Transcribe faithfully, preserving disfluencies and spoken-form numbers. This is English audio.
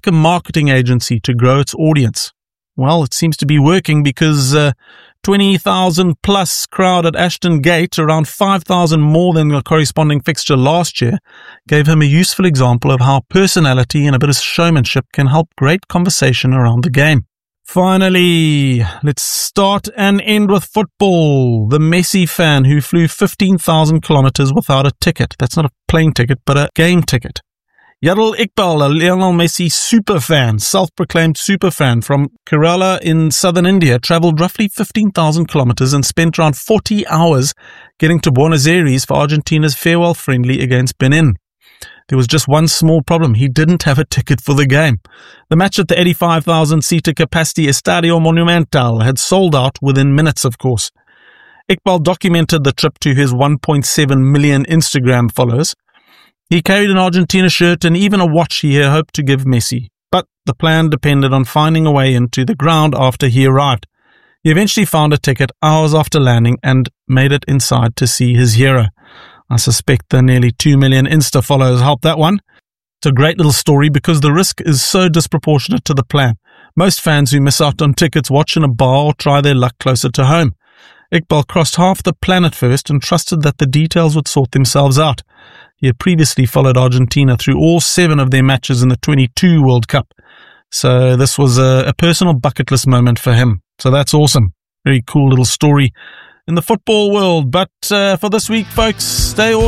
like a marketing agency to grow its audience. Well, it seems to be working because uh, twenty thousand plus crowd at Ashton Gate, around five thousand more than the corresponding fixture last year, gave him a useful example of how personality and a bit of showmanship can help great conversation around the game. Finally, let's start and end with football. The Messi fan who flew fifteen thousand kilometers without a ticket. That's not a plane ticket, but a game ticket. Yadul Iqbal, a Lionel Messi super fan, self-proclaimed super fan from Kerala in southern India, traveled roughly fifteen thousand kilometers and spent around forty hours getting to Buenos Aires for Argentina's farewell friendly against Benin. There was just one small problem. He didn't have a ticket for the game. The match at the eighty-five thousand seater capacity Estadio Monumental had sold out within minutes, of course. Iqbal documented the trip to his one point seven million Instagram followers. He carried an Argentina shirt and even a watch he had hoped to give Messi, but the plan depended on finding a way into the ground after he arrived. He eventually found a ticket hours after landing and made it inside to see his hero. I suspect the nearly two million Insta followers helped that one. It's a great little story because the risk is so disproportionate to the plan. Most fans who miss out on tickets watch in a bar or try their luck closer to home. Iqbal crossed half the planet first and trusted that the details would sort themselves out. He had previously followed Argentina through all seven of their matches in the twenty-two World Cup. So this was a, a personal bucket list moment for him. So that's awesome. Very cool little story in the football world. But uh, for this week, folks, stay awesome.